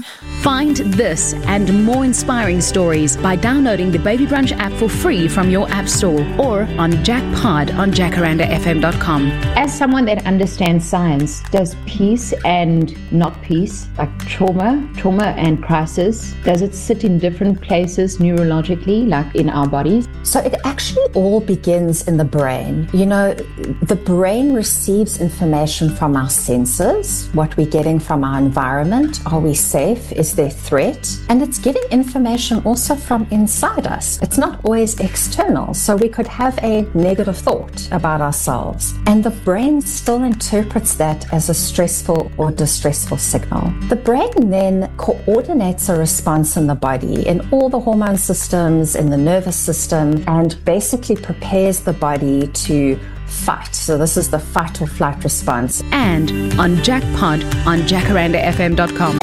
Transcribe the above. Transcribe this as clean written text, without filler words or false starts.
pain. Find this and more inspiring stories by downloading the Baby Brunch app for free from your app store or on Jackpod on jacarandafm.com. As someone that understands science, does peace and not peace, like trauma and crisis, does it sit in different places neurologically, like in our bodies? So it actually all begins in the brain. You know, the brain receives information from our senses, what we're getting from our environment. Are we safe? Is there threat? And it's getting information also from inside us. It's not always external. So we could have a negative thought about ourselves, and the brain still interprets that as a stressful or distressful signal. The brain then coordinates a response in the body, in all the hormone systems, in the nervous system, and basically prepares the body to fight. So this is the fight or flight response. And on Jackpod on jacarandafm.com.